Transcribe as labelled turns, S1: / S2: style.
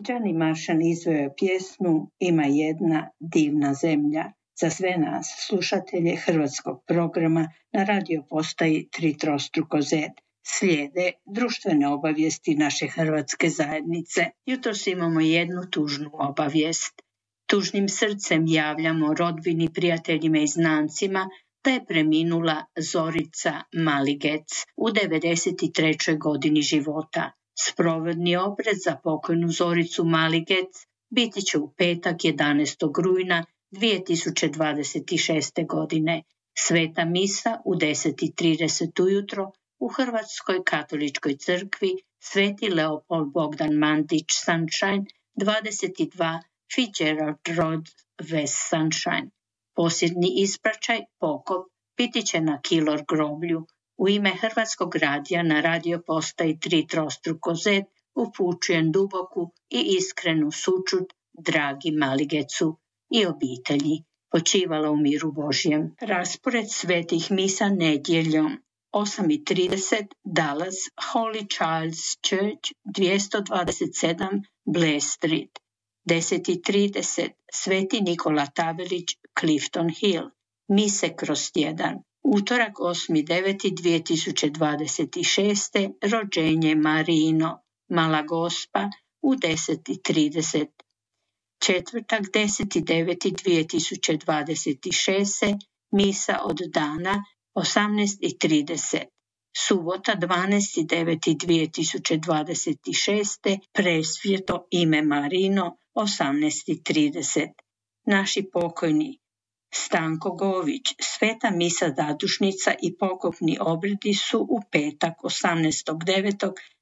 S1: Johnny Marshall izveo je pjesmu Ima jedna divna zemlja za sve nas, slušatelje hrvatskog programa na radio postaji 3x Z. Slijede društvene obavijesti naše hrvatske zajednice. Jutros imamo jednu tužnu obavijest. Tužnim srcem javljamo rodbini, prijateljima i znancima da je preminula Zorica Maligec u 93. godini života. Sprovedni obred za pokojnu Zoricu Maligec biti će u petak 11. rujna 2026. godine. Sveta misa u 10:30 ujutro u Hrvatskoj katoličkoj crkvi Sveti Leopold Bogdan Mandić Sunshine 22 Fitzgerald Road West Sunshine. Posljednji ispraćaj, pokop, biti će na Kilor groblju. U ime Hrvatskog radija na radio postaji 3x Z upućujem duboku i iskrenu sućut dragi Maligecu i obitelji. Počivala u miru Božjem. Raspored svetih misa nedjeljom. 8:30 Dallas Holy Child's Church 227 Blair Street. 10:30 Sveti Nikola Tabelić Clifton Hill. Mise kroz tjedan. Utorak 8.9.2026. rođenje Marino, Mala Gospa u 10:30. Četvrtak 10.9.2026. misa od dana 18:30. Subota 12.9.2026. presvjeto ime Marino 18:30. Naši pokojni Stanko Gović, sveta misa zadušnica i pokopni obredi su u petak 18.9.